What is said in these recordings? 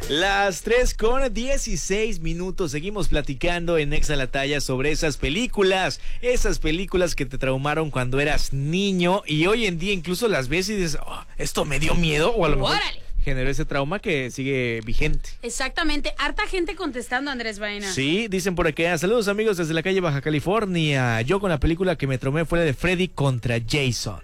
Las 3:16. Seguimos platicando en Exa la Talla sobre esas películas que te traumaron cuando eras niño y hoy en día incluso las ves y dices, oh, esto me dio miedo, o a lo mejor generó ese trauma que sigue vigente. Exactamente, harta gente contestando, Andrés Baena. Sí, dicen por acá, saludos amigos desde la calle Baja California. Yo con la película que me traumé fue la de Freddy contra Jason.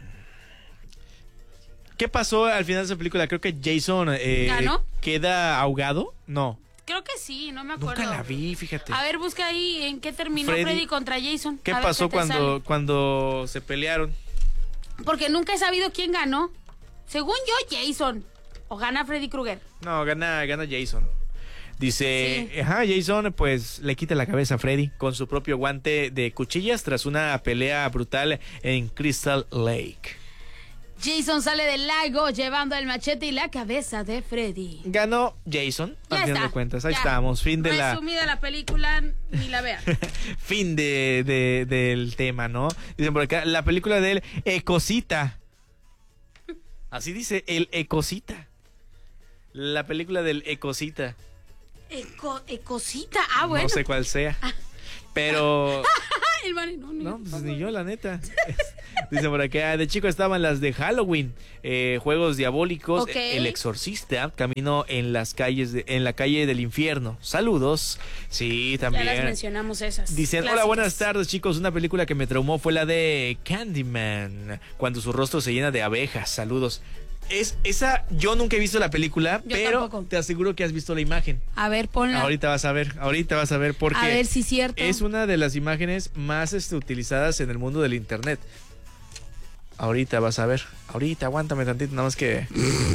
¿Qué pasó al final de esa película? Creo que Jason ¿ganó? ¿Queda ahogado? No. Creo que sí, no me acuerdo. Nunca la vi, fíjate. A ver, busca ahí en qué terminó Freddy contra Jason. ¿Qué pasó cuando se pelearon? Porque nunca he sabido quién ganó. Según yo, Jason. ¿O gana Freddy Krueger? No, gana Jason. Dice, sí. Jason pues le quita la cabeza a Freddy con su propio guante de cuchillas tras una pelea brutal en Crystal Lake. Jason sale del lago llevando el machete y la cabeza de Freddy. Ganó Jason, al final de cuentas. Ahí estamos, fin de resumida la película, ni la vean. Fin del tema, ¿no? Dicen por acá, la película del Ecosita. Así dice, el Ecosita. La película del Ecosita. Ecosita, bueno. No sé cuál sea. Pero... no, pues ni yo, la neta. Dice por acá, de chico estaban las de Halloween, Juegos Diabólicos, okay. El Exorcista, Camino en la calle del infierno. Saludos. Sí, también. Ya las mencionamos esas. Dicen, clásicas. Hola, buenas tardes chicos, una película que me traumó fue la de Candyman, cuando su rostro se llena de abejas. Saludos. Esa, yo nunca he visto la película, pero tampoco. Te aseguro que has visto la imagen. A ver, ponla. Ahorita vas a ver porque a ver si es cierto. Es una de las imágenes más utilizadas en el mundo del internet. Ahorita vas a ver. Ahorita, aguántame tantito, nada más que...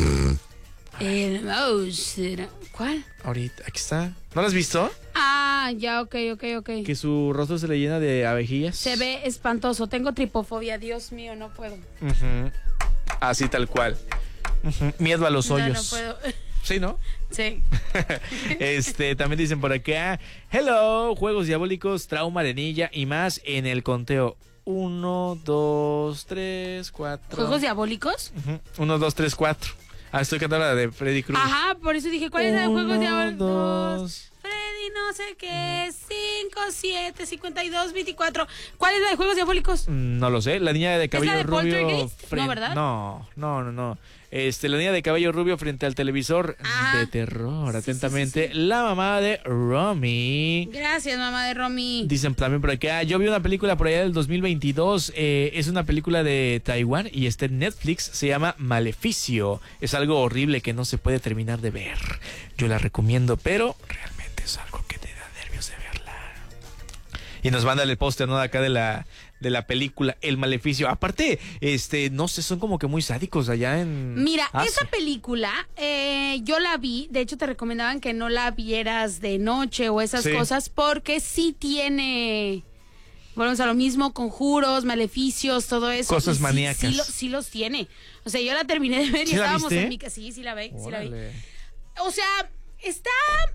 ¿Cuál? Ahorita, aquí está. ¿No la has visto? Ah, ya, ok. Que su rostro se le llena de abejillas. Se ve espantoso. Tengo tripofobia, Dios mío, no puedo. Así tal cual. Miedo a los hoyos. No puedo. ¿Sí, no? Sí. También dicen por acá, hello, Juegos Diabólicos, Trauma de Ninja y más en el conteo. 1, 2, 3, 4. ¿Juegos Diabólicos? 1, 2, 3, 4. Ah, estoy cantando la de Freddy Krueger. Ajá, por eso dije, ¿cuál es la de Juegos Diabólicos? 2. Freddy no sé qué, 5, 7, 52, 24. ¿Cuál es la de Juegos Diabólicos? No lo sé, la niña de cabello ¿Es la de rubio. Poltergeist? No, ¿verdad? No. La niña de cabello rubio frente al televisor de terror. Atentamente, sí. La mamá de Romy. Gracias, mamá de Romy. Dicen también por acá, yo vi una película por allá del 2022. Es una película de Taiwán y está en Netflix. Se llama Maleficio. Es algo horrible que no se puede terminar de ver. Yo la recomiendo, pero realmente es algo que te da nervios de verla. Y nos manda el póster, ¿no? De acá de la película El Maleficio. Aparte, no sé, son como que muy sádicos allá en... Mira, esa película, yo la vi, de hecho te recomendaban que no la vieras de noche o esas cosas, porque sí tiene... Volvemos a lo mismo, conjuros, maleficios, todo eso. Cosas maníacas. Sí los tiene. O sea, yo la terminé de ver y estábamos en mi casa. Sí la vi. O sea, está...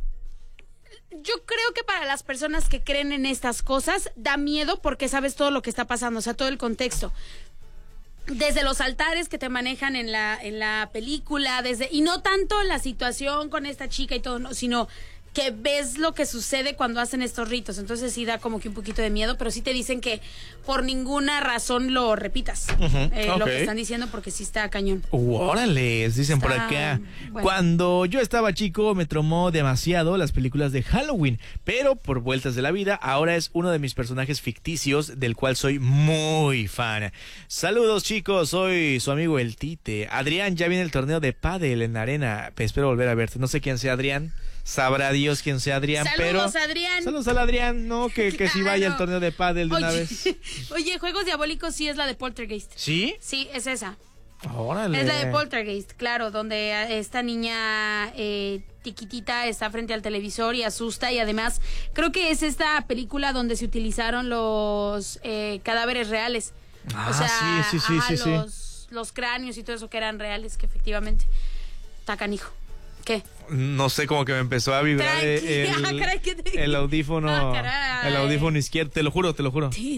Yo creo que para las personas que creen en estas cosas da miedo porque sabes todo lo que está pasando, o sea, todo el contexto. Desde los altares que te manejan en la película, y no tanto la situación con esta chica y todo, no, sino que ves lo que sucede cuando hacen estos ritos. Entonces sí da como que un poquito de miedo, pero sí te dicen que por ninguna razón lo repitas. Lo que están diciendo, porque sí está cañón. Órale, dicen por acá. Bueno. Cuando yo estaba chico me traumó demasiado las películas de Halloween, pero por vueltas de la vida ahora es uno de mis personajes ficticios del cual soy muy fan. Saludos chicos, soy su amigo el Tite. Adrián, ya viene el torneo de pádel en la arena. Espero volver a verte. No sé quién sea Adrián. Sabrá Dios quién sea Adrián, Saludos, Adrián. Saludos al Adrián, no, que si vaya al torneo de pádel de una vez. Oye, Juegos Diabólicos sí es la de Poltergeist. ¿Sí? Sí, es esa. Órale. Es la de Poltergeist, claro, donde esta niña tiquitita está frente al televisor y asusta, y además creo que es esta película donde se utilizaron los cadáveres reales. O sea, sí. Los cráneos y todo eso que eran reales, que efectivamente está canijo. ¿Qué? No sé, como que me empezó a vibrar el audífono, el audífono izquierdo, te lo juro. ¿De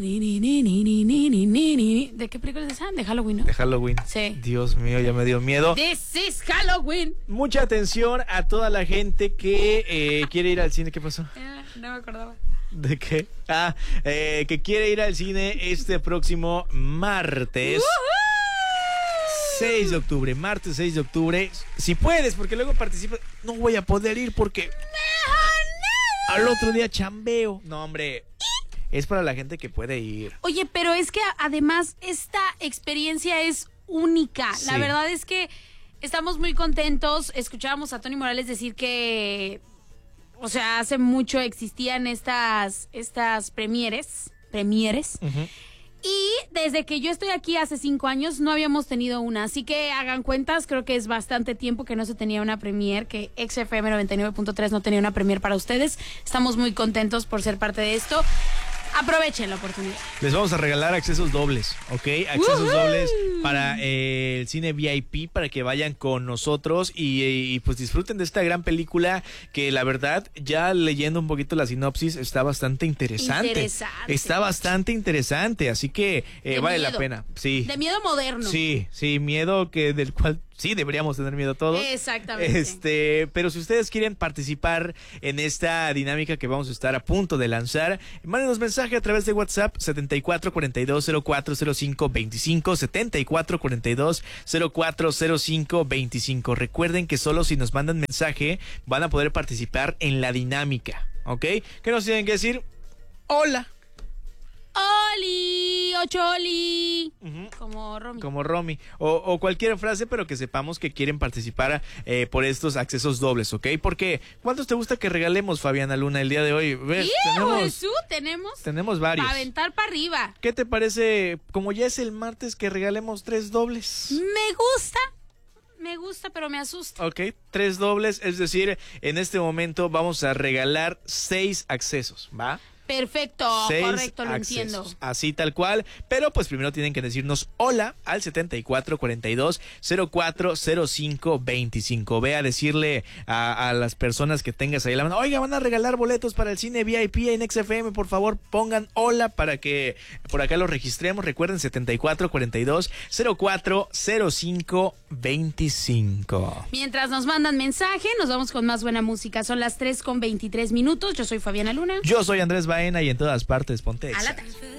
qué película es esa? De Halloween, ¿no? De Halloween. Sí. Dios mío, ya me dio miedo. This is Halloween. Mucha atención a toda la gente que quiere ir al cine. ¿Qué pasó? No me acordaba. ¿De qué? Que quiere ir al cine este próximo martes. 6 de octubre, martes 6 de octubre. Si puedes, porque luego participas. No voy a poder ir porque al otro día chambeo. No, hombre, es para la gente que puede ir. Oye, pero es que además esta experiencia es única. Sí. La verdad es que estamos muy contentos. Escuchábamos a Tony Morales decir que, o sea, hace mucho existían estas premieres. Uh-huh. Y desde que yo estoy aquí hace 5 años no habíamos tenido una, así que hagan cuentas, creo que es bastante tiempo que no se tenía una premier, que XFM 99.3 no tenía una premier para ustedes. Estamos muy contentos por ser parte de esto. Aprovechen la oportunidad. Les vamos a regalar accesos dobles, ¿ok? Accesos dobles para el cine VIP, para que vayan con nosotros y pues disfruten de esta gran película que la verdad, ya leyendo un poquito la sinopsis, está bastante interesante. Está bastante interesante, así que vale la pena. Sí. De miedo moderno. Sí, miedo del cual sí deberíamos tener miedo todos. Exactamente. Pero si ustedes quieren participar en esta dinámica que vamos a estar a punto de lanzar, mándenos mensaje a través de WhatsApp 7442040525, 7442040525. Recuerden que solo si nos mandan mensaje van a poder participar en la dinámica, ¿ok? ¿Qué nos tienen que decir? Hola. ¡Oli! ¡Ocholi! Uh-huh. Como Romy. O cualquier frase, pero que sepamos que quieren participar por estos accesos dobles, ¿ok? Porque, ¿cuántos te gusta que regalemos, Fabiana Luna, el día de hoy? ¿Ves? Tenemos varios. Para aventar para arriba. ¿Qué te parece, como ya es el martes, que regalemos 3 dobles? Me gusta, pero me asusta. Ok, 3 dobles, es decir, en este momento vamos a regalar 6 accesos, ¿va? Perfecto, correcto, lo entiendo. Así tal cual, pero pues primero tienen que decirnos hola al 7442040525. Ve a decirle a las personas que tengas ahí la mano, oiga, van a regalar boletos para el cine VIP en XFM, por favor pongan hola para que por acá lo registremos. Recuerden 7442040525. Mientras nos mandan mensaje, nos vamos con más buena música. Son las 3:23. Yo soy Fabiana Luna. Yo soy Andrés Baena y en todas partes ponte a la tarde.